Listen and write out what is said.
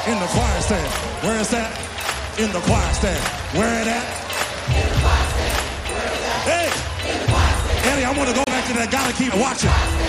In the choir stand. Where is that? In the choir stand. Where it at? In the choir stand. Where is that? Hey! In the choir stand. Eddie, I want to go back to that. Gotta keep watching.